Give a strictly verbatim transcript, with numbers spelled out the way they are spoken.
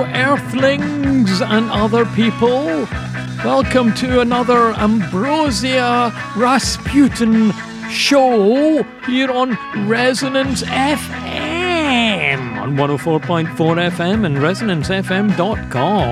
Earthlings and other people. Welcome to another Ambrosia Rasputin show here on Resonance F M on one oh four point four F M and resonance f m dot com.